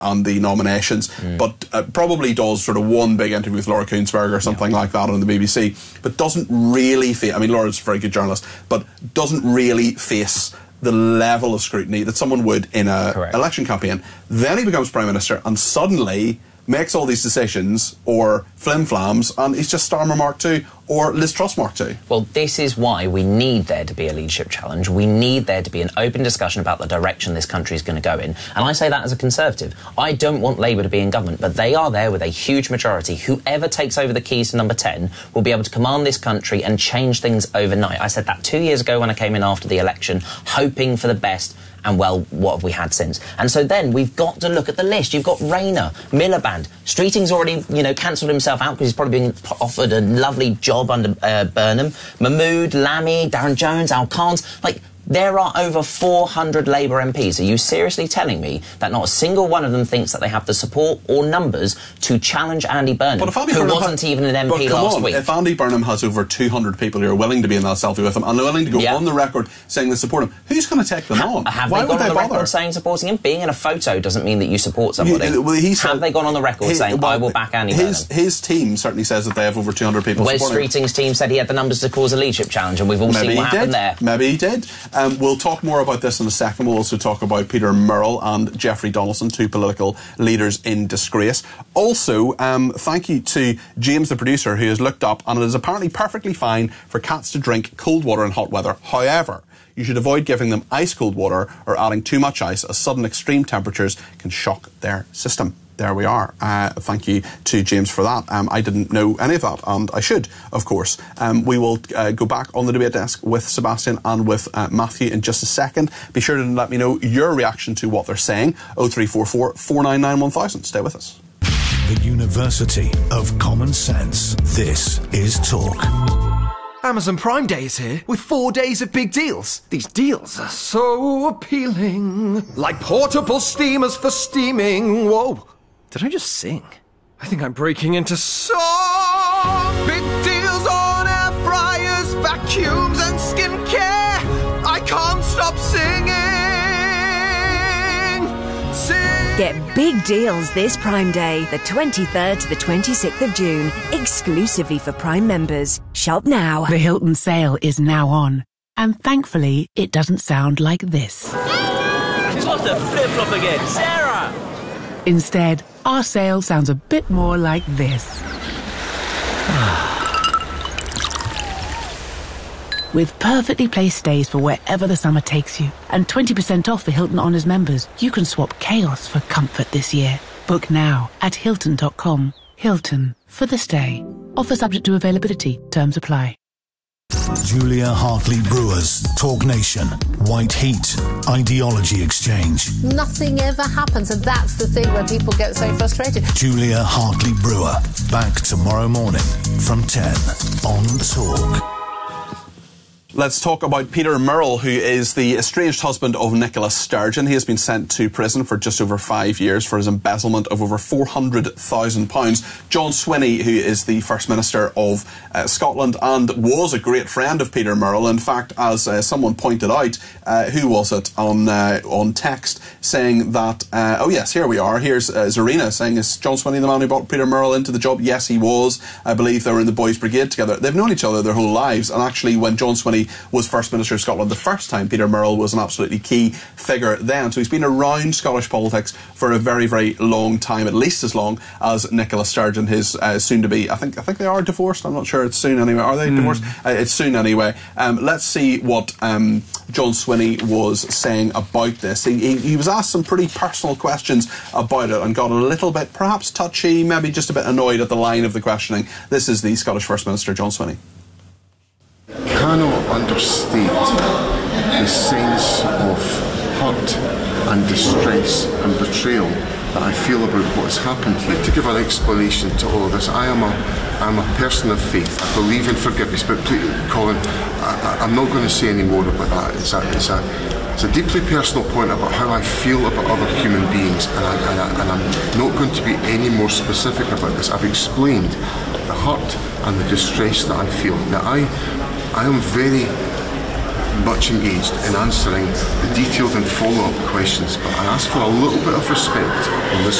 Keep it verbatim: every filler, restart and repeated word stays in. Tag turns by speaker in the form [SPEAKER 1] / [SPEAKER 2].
[SPEAKER 1] and the nominations, mm. but uh, probably does sort of one big interview with Laura Koonsberger or something yeah. like that on the B B C, but doesn't really face, I mean, Laura's a very good journalist, but doesn't really face the level of scrutiny that someone would in a Correct. election campaign. Then he becomes Prime Minister and suddenly makes all these decisions, or flim-flams, and he's just Starmer Mark two or Liz Truss Mark two.
[SPEAKER 2] Well, this is why we need there to be a leadership challenge. We need there to be an open discussion about the direction this country is going to go in. And I say that as a Conservative. I don't want Labour to be in government, but they are there with a huge majority. Whoever takes over the keys to number ten will be able to command this country and change things overnight. I said that two years ago when I came in after the election, hoping for the best. And, well, what have we had since? And so then we've got to look at the list. You've got Rayner, Miliband. Streeting's already, you know, cancelled himself out because he's probably been offered a lovely job under uh, Burnham. Mahmood, Lamy, Darren Jones, Al Khans. Like, there are over four hundred Labour M Ps. Are you seriously telling me that not a single one of them thinks that they have the support or numbers to challenge Andy Burnham,
[SPEAKER 1] but if Andy
[SPEAKER 2] who
[SPEAKER 1] Burnham
[SPEAKER 2] wasn't
[SPEAKER 1] ha-
[SPEAKER 2] even an M P last
[SPEAKER 1] on,
[SPEAKER 2] week?
[SPEAKER 1] If Andy Burnham has over two hundred people who are willing to be in that selfie with him and willing to go yeah. on the record saying they support him, who's going to take them
[SPEAKER 2] ha-
[SPEAKER 1] on?
[SPEAKER 2] Have
[SPEAKER 1] Why
[SPEAKER 2] they gone
[SPEAKER 1] would
[SPEAKER 2] on
[SPEAKER 1] they
[SPEAKER 2] the
[SPEAKER 1] bother?
[SPEAKER 2] record saying supporting him? Being in a photo doesn't mean that you support somebody.
[SPEAKER 1] He, well, he said,
[SPEAKER 2] have they gone on the record
[SPEAKER 1] his,
[SPEAKER 2] saying,
[SPEAKER 1] well,
[SPEAKER 2] I will back Andy
[SPEAKER 1] his,
[SPEAKER 2] Burnham?
[SPEAKER 1] His team certainly says that they have over two hundred people
[SPEAKER 2] Wes
[SPEAKER 1] supporting
[SPEAKER 2] Streeting's team said he had the numbers to cause a leadership challenge, and we've all
[SPEAKER 1] Maybe
[SPEAKER 2] seen what
[SPEAKER 1] he
[SPEAKER 2] happened
[SPEAKER 1] did.
[SPEAKER 2] there.
[SPEAKER 1] Maybe he did. Um, we'll talk more about this in a second. We'll also talk about Peter Murrell and Jeffrey Donaldson, two political leaders in disgrace. Also, um, thank you to James, the producer, who has looked up, and it is apparently perfectly fine for cats to drink cold water in hot weather. However, you should avoid giving them ice-cold water or adding too much ice, as sudden extreme temperatures can shock their system. There we are. Uh, thank you to James for that. Um, I didn't know any of that, and I should, of course. Um, we will uh, go back on the debate desk with Sebastian and with uh, Matthew in just a second. Be sure to let me know your reaction to what they're saying. oh three four four, four nine nine, one thousand. Stay with us.
[SPEAKER 3] The University of Common Sense. This is Talk.
[SPEAKER 4] Amazon Prime Day is here with four days of big deals. These deals are so appealing. Like portable steamers for steaming. Whoa. Did I just sing? I think I'm breaking into song. Big deals on air fryers, vacuums and skincare. I can't stop singing. Sing.
[SPEAKER 5] Get big deals this Prime Day, the twenty-third to the twenty-sixth of June, exclusively for Prime members. Shop now.
[SPEAKER 6] The Hilton sale is now on. And thankfully, it doesn't sound like this.
[SPEAKER 7] He's lost a flip-flop again. Sarah!
[SPEAKER 6] Instead, our sale sounds a bit more like this. With perfectly placed stays for wherever the summer takes you, and twenty percent off for Hilton Honors members, you can swap chaos for comfort this year. Book now at Hilton dot com. Hilton, for the stay. Offer subject to availability. Terms apply.
[SPEAKER 3] Julia Hartley Brewer's Talk Nation. White Heat. Ideology Exchange.
[SPEAKER 8] Nothing ever happens, and that's the thing where people get so frustrated.
[SPEAKER 3] Julia Hartley Brewer. Back tomorrow morning from ten on Talk.
[SPEAKER 1] Let's talk about Peter Murrell, who is the estranged husband of Nicola Sturgeon. He has been sent to prison for just over five years for his embezzlement of over four hundred thousand pounds. John Swinney, who is the First Minister of uh, Scotland and was a great friend of Peter Murrell. In fact, as uh, someone pointed out, uh, who was it, on uh, on text, saying that, uh, oh yes, here we are, here's uh, Zarina saying, is John Swinney the man who brought Peter Murrell into the job? Yes, he was. I believe they were in the Boys Brigade together. They've known each other their whole lives, and actually when John Swinney was First Minister of Scotland the first time, Peter Murrell was an absolutely key figure then. So he's been around Scottish politics for a very, very long time, at least as long as Nicola Sturgeon, his uh, soon-to-be, I think I think they are divorced, I'm not sure, it's soon anyway. Are they mm. divorced? Uh, it's soon anyway. Um, let's see what um, John Swinney was saying about this. He, he, he was asked some pretty personal questions about it and got a little bit, perhaps touchy, maybe just a bit annoyed at the line of the questioning. This is the Scottish First Minister, John Swinney.
[SPEAKER 9] Cannot understate the sense of hurt and distress and betrayal that I feel about what's happened here. To give an explanation to all of this, I am a, I'm a person of faith. I believe in forgiveness, but please, Colin, I, I'm not going to say any more about that. It's a, it's a, it's a deeply personal point about how I feel about other human beings, and, I, and, I, and I'm not going to be any more specific about this. I've explained the hurt and the distress that I feel. Now, I I am very much engaged in answering the detailed and follow-up questions, but I ask for a little bit of respect on this